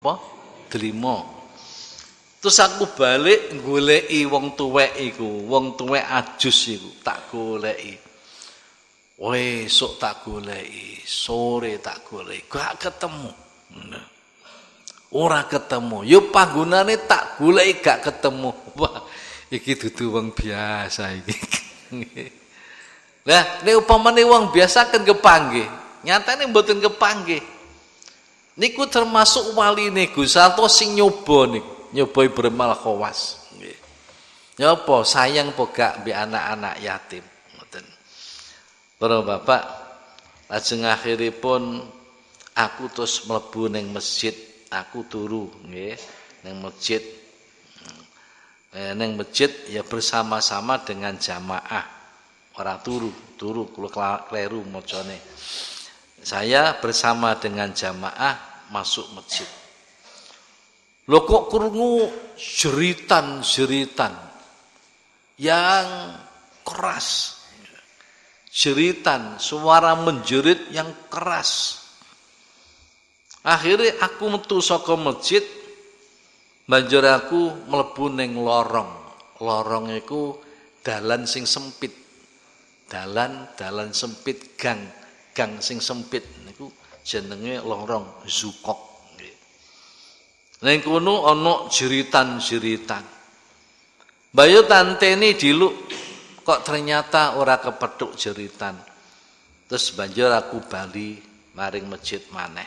apa? Delima. Terus aku balik goleki wong tuwek iku, wong tuwek ajus iku, tak goleki. Esuk tak goleki, sore tak goleki, gak ketemu. Ora ketemu. Yo panggonane tak goleki gak ketemu. Wah, iki dudu wong biasa iki. Lah, nek upamane wong biasa kan kepanggih, nyatane mboten kepanggih. Niku termasuk waline Gusti Allah sing nyoba niku. Nyoba Ibrahim Al-Khawas. Ya apa sayang apa gak mbek anak-anak yatim. Ngoten. Para bapak, lajeng akhiripun aku terus mlebu ning masjid, aku turu nggih ning masjid. Ning masjid ya bersama-sama dengan jamaah. Ora turu kula kleru macane. Saya bersama dengan jamaah masuk masjid. Loh kok krungu jeritan yang keras. Jeritan, suara menjerit yang keras. Akhirnya aku metu saka masjid, banjur aku mlebu ning lorong. Lorong iku dalan sing sempit. Dalan sempit, gang sing sempit niku jenenge lorong Zukok. Ning kono ana jeritan-jeritan. Bayu tanteni diluk kok ternyata ora kepethuk jeritan. Terus banjur aku bali maring masjid maneh.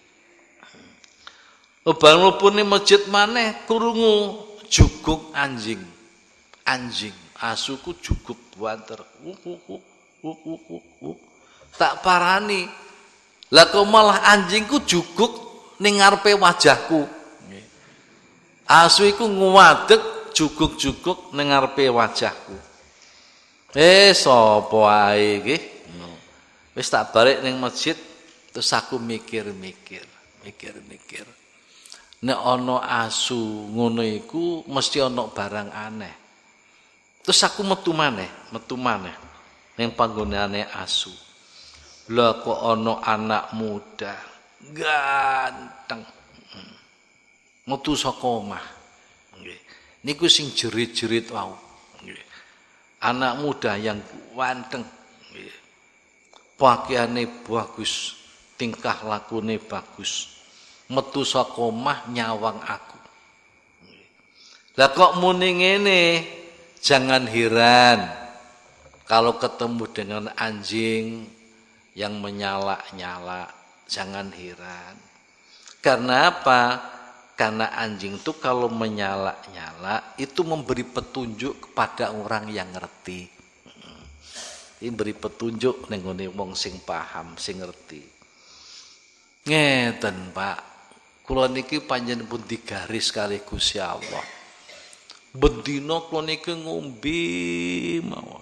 Bal mlebune masjid maneh krungu juguk anjing. Anjing, asuku jugut banter. Tak parani. Lah kok malah anjingku juguk ning ngarepe wajahku. Asu iku nguwadeg juguk-juguk ning ngarepe wajahku. Sapa ae iki? Wis tak balik ning masjid terus aku mikir-mikir. Nek ana asu ngono iku mesti ana barang aneh. Terus aku metu maneh ning panggonane asu. Lah kok ana anak muda ganteng metu saka omah. Nggih. Niku sing jerit-jerit wau. Nggih. Anak muda yang ganteng. Nggih. Pakaiane bagus, tingkah lakune bagus. Metu saka omah nyawang aku. Nggih. Lah kok muni ngene, jangan heran kalau ketemu dengan anjing yang menyala-nyala, jangan heran. Karena apa? Karena anjing itu kalau menyala-nyala itu memberi petunjuk kepada orang yang ngerti. Ini beri petunjuk ning ngene wong sing paham, sing ngerti. Ngeten, Pak. Kula niki panjenengan digaris kali Gusti Allah. Bendina kula niki ngombe mawon.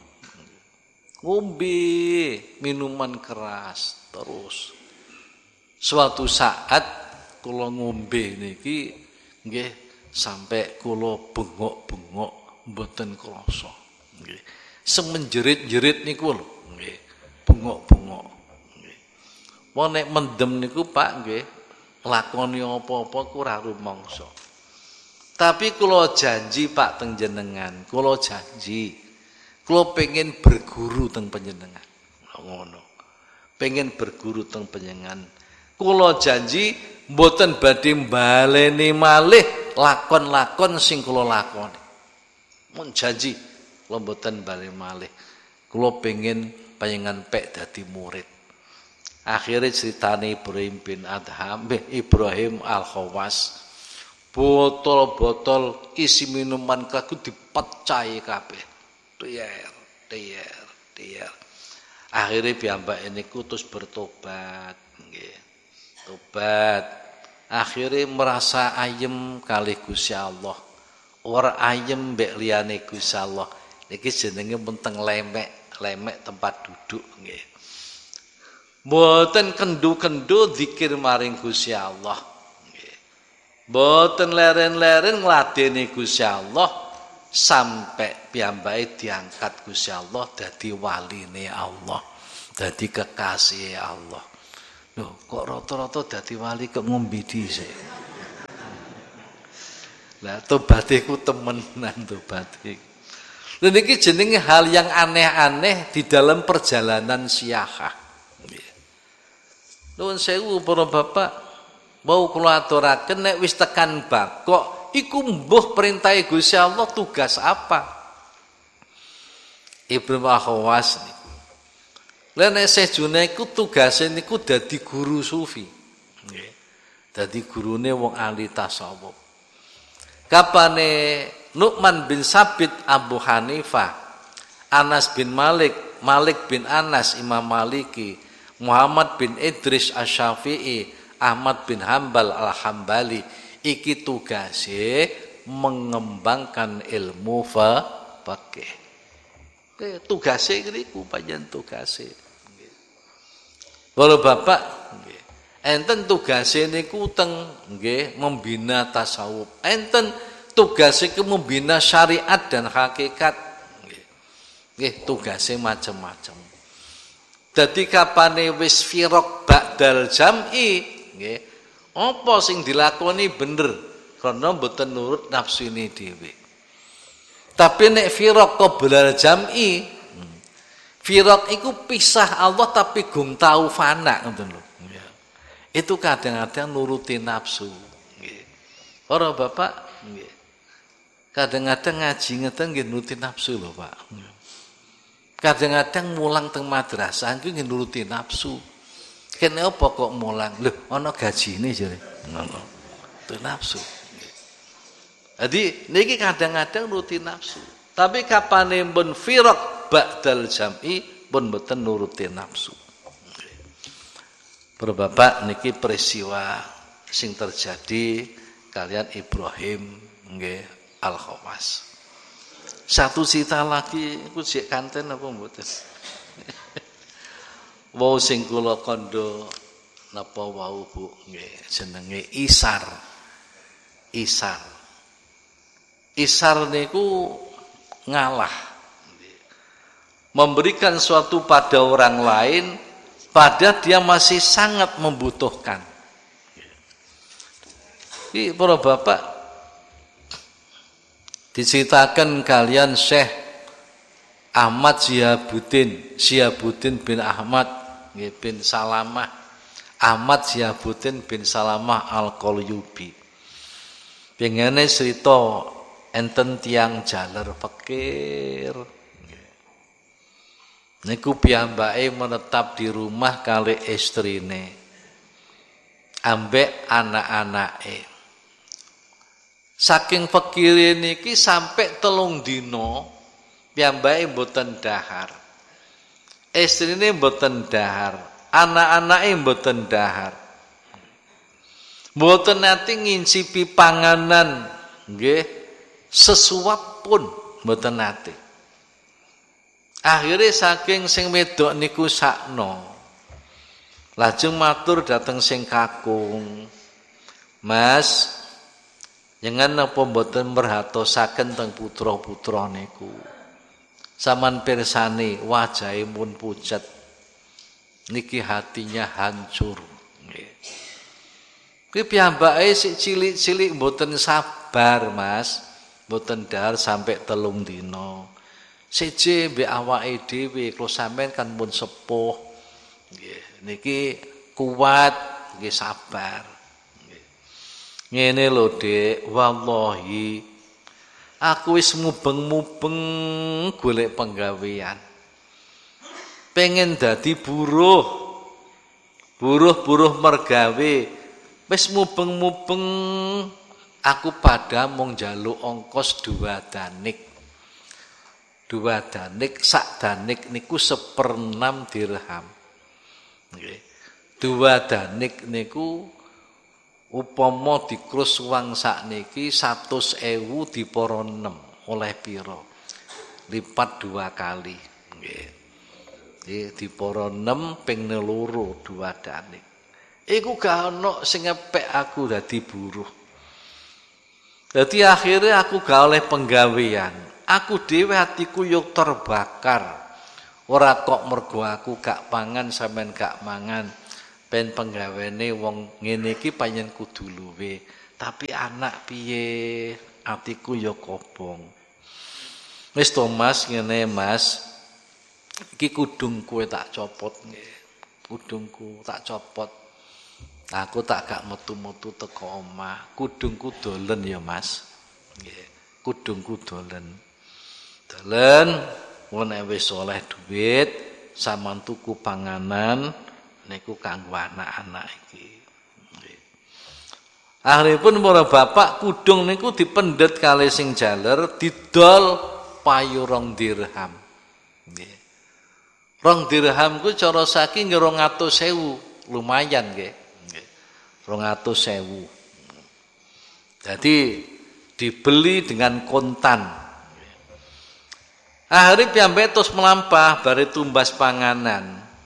Ngombe minuman keras terus. Suatu saat kula ngombe niki nggih sampai kula bengok-bengok mboten krasa nggih semenjerit-jerit niku lho nggih bengok-bengok nggih wong nek mendem niku Pak nggih lakoni apa-apa ku ora rumangsa tapi kula janji Pak teng jenengan kula janji kula pengen berguru teng panjenengan ngono pengen berguru teng panjenengan kula janji mboten badhe baleni malih lakon-lakon sing kula lakoni. Mun janji kula mboten baleni malih. Kula pengin panjenengan pek dadi murid. Akhire critane Ibrahim bin Adham, Ibrahim Al-Khawas. Botol-botol isi minuman kaku dipecahi kabeh. Tier. Akhire piyambake niku terus bertobat nggih. Tobat akhirnya merasa ayem kali Gusti Allah ora ayem mbek liyane Gusti Allah niki jenenge menteng lemek tempat duduk nggih mboten kendu-kendu zikir maring Gusti Allah nggih mboten leren-leren ngladeni Gusti Allah sampai piyambake diangkat Gusti Allah dadi waline Allah dadi kekasih Allah. Loh, kok rata-rata dadi wali kok ngombe dhisik. Lah tobaté ku temenan tobaté. Lha niki jenenge hal yang aneh-aneh di dalam perjalanan siyahah. Nuwun sewu para bapak, mau kula aturaken nek wis tekan bakok iku mbuh perintahe Gusti Allah tugas apa? Ibnu Akhwas niku. Lah nek sejune iku tugase niku dadi guru sufi. Nggih. Dadi gurune wong ahli tasawuf. Kapane Nu'man bin Sabit Abu Hanifah, Anas bin Malik, Malik bin Anas Imam Maliki, Muhammad bin Idris Asy-Syafi'i, Ahmad bin Hambal Al-Hambali, iki tugase mengembangkan ilmu fikih. Tugase niku panjenengan tugase. Kalau Bapak nggih, enten tugase niku teng nggih membina tasawuf. Enten tugase iku membina syariat dan hakikat. Nggih, tugase macam-macam. Dadi kapane wis firaq ba'dal jam'i, nggih, apa sing dilakoni bener karena mboten nurut nafsune dhewe. Tapi nek firaq qoblal jam'i, firaq iku pisah Allah tapi gum tau fana ngoten lho. Itu kadang-kadang nuruti nafsu, nggih. Para bapak, nggih. Kadang-kadang ngaji ngeten nggih nuruti nafsu lho, Pak. Kadang-kadang mulang teng madrasah nggih nuruti nafsu. Kene apa kok mulang? Lho, ana gajine jare. Ngono. Itu nafsu. Jadi niki kadang-kadang nuruti nafsu. Tapi kapane pun firaq ba'dal jam'i pun mboten nuruti nafsu. Para bapak niki peristiwa sing terjadi kalian Ibrahim nggih Al-Khawas. Satu cerita lagi iku jek kanten apa mboten? Wau sing kula kandha napa wau Bu nggih jenenge Isar. Isar niku ngalah. Memberikan suatu pada orang lain padahal dia masih sangat membutuhkan. Ini para bapak diceritakan kalian Syekh Ahmad Syihabuddin bin Ahmad bin Salamah Ahmad Syihabuddin bin Salamah Al-Qalyubi. Pengene cerita enten tiang jaler fakir. Niku piyambake menetap di rumah kali istrine ambek anak-anake. Saking fakire niki sampai 3 dina piyambake mboten dahar. Istrine mboten dahar, anak-anake mboten dahar. Mboten nate ngincipi panganan nggih sesuap pun mboten nate. Akhirnya saking sing wedok niku sakno. Lajeng matur dateng sing kakung. Mas, jangan napa mboten merhatosaken teng putra-putra niku. Saman pirsani wajahe pun pucet. Niki hatinya hancur. Nggih. Kuwi piyambake sik cilik-cilik mboten sabar, Mas. Mboten dahar sampai 3 dina. Siji mbek awake dhewe kalau sampean kan pun sepuh. Nggih, niki kuat, nggih sabar. Nggih. Ngene lho, Dik, wallahi aku wis mubeng-mubeng golek penggawean. Pengen dadi buruh. Buruh mergawe. Wis mubeng-mubeng aku pada mung njaluk ongkos 2 danik. 2 danik, sak danik niku 1/6 dirham. Nggih. 2 danik niku upama dikrus uang sakniki 100.000 dipara 6 oleh pira? Lipat 2 kali. Nggih. Nggih dipara 6 ping 2 danik. Iku gak ono sing ngepek aku dadi buruh. Dadi akhirnya aku gak oleh penggawean. Aku dhewe hatiku yo terbakar. Ora kok mergo aku gak pangan sampean gak mangan. Ben penggawene wong ngene iki panjen kudu luwe. Tapi anak piye? Atiku ya kobong. Wis to Mas, ngene Mas. Iki kudung kowe tak copot nggih. Kudungku tak copot. Aku tak gak metu-metu teko omah. Kudungku dolen ya Mas. Nggih. Kudungku dolen. Dolen nek wis oleh duit sampean tuku panganan niku kanggo anak-anak iki. Akhiripun para bapak kudung niku dipendet kalih sing jaler didol payu 2 dirham. Nggih. 2 dirham ku cara saiki 200.000, lumayan nggih. Nggih. 200.000. Jadi dibeli dengan kontan. Akhirnya piyambake terus melampah bare tumbas panganan.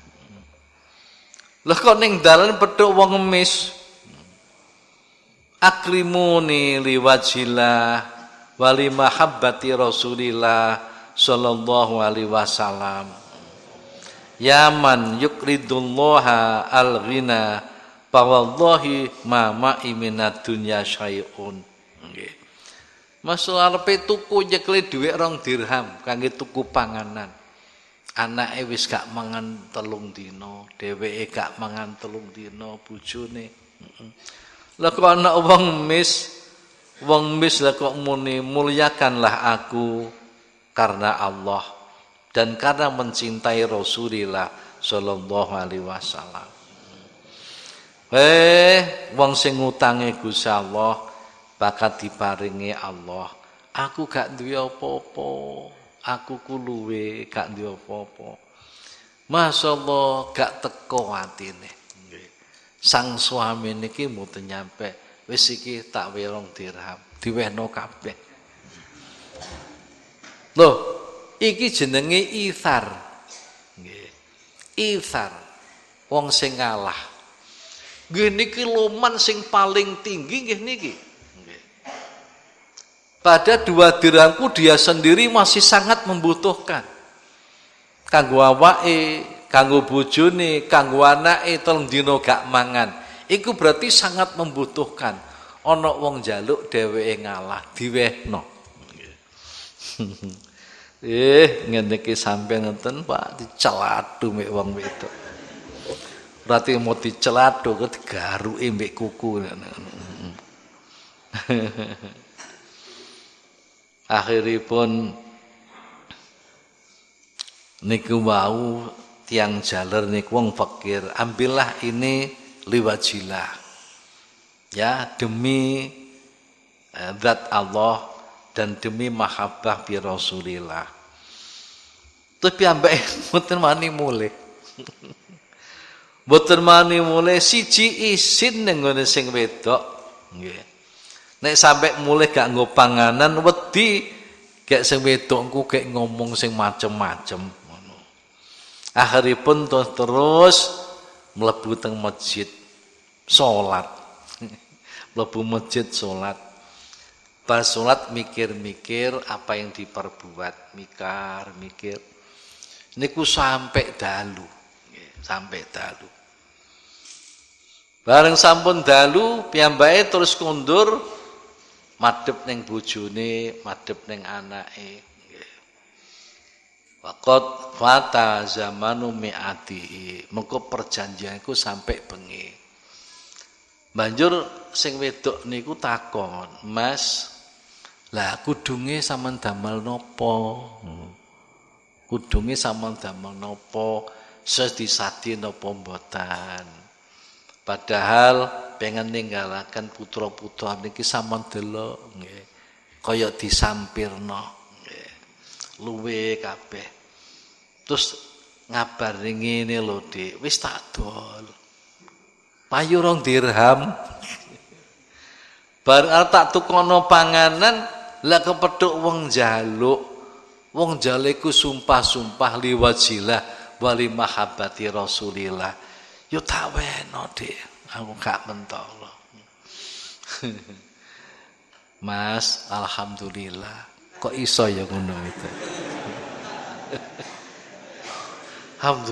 Lah kok ning dalan petuk wong ngemis. Akrimuni liwajillah wali mahabbati Rasulillah sallallahu alaihi wasallam. Yaman yukridullaha al-ghina fa wallahi ma ma'i minad dunya syai'un. Nggih. Masuk arepe tuku nyekle dhuwit 2 dirham kangge tuku panganan. Anake wis gak mangan 3 dina, dheweke gak mangan 3 dina, bojone. Lah kok ana wong mis lah kok muni mulyakanlah aku karena Allah dan karena mencintai Rasulullah sallallahu alaihi wasallam. Wong sing ngutange Gusti Allah bakal diparingi Allah. Aku gak duwe apa-apa. Aku ku luwe gak duwe apa-apa. Masyaallah gak teko atine. Sang suami niki mboten nyampe. Wis iki tak we 2 dirham, diwehno kabeh. Loh, iki jenenge ithar. Nggih. Ithar. Wong sing ngalah. Nggih niki loman sing paling tinggi nggih niki. Nggih. Pada 2 dirhamku dia sendiri masih sangat membutuhkan. Kanggo awake, kanggo bojone, kanggo anake 3 dina gak mangan. Iku berarti sangat membutuhkan. Ana wong njaluk dheweke ngalah, diwehno. Ngene iki sampeyan ngoten Pak dicelathu mek wong wedok. Berarti mau dicelathu kok digaruki mbek kuku. Akhiripun niku wau tiang jaler niku wong fakir, ambillah ini liwajillah. Ya, demi zat Allah dan demi mahabbah bi Rasulillah. Tapi ambek mboten wani mulih. Mboten wani mulih siji isin ning ngene sing wedok. Nggih. Nek sampai mulih gak nggo panganan wedi gek sing wedokku gek ngomong sing macem-macem ngono. Akhiripun terus mlebu teng masjid salat. Mlebu masjid salat. Pas salat mikir-mikir apa yang diperbuat, mikir. Niku sampai dalu. Nggih, sampai dalu. Bareng sampun dalu piyambake terus kondur madhep ning bojone, madhep ning anake. Waqat fata zamanu mi'ati. Mengko perjanjianku sampai bengi. Banjur sing wedok niku takon, "Mas, lah kudunge sampean damel napa?" Kudunge sampean damel napa? Sedisadi napa mboten? Padahal pengen ninggalaken putra-putra niki sampean delok nggih. Kaya disampirno nggih. Luwe kabeh. Terus ngabari ngene lho, Dik, wis tak dol. Payu 2 dirham. Bar tak tukono panganan, lah kepethuk wong njaluk. Wong jaleku sumpah-sumpah liwajillah wali mahabbati Rasulillah. Yo tak weno, Dik. Aku gak mentolo. Mas, alhamdulillah. Kok iso ya ngono itu? Alhamdulillah.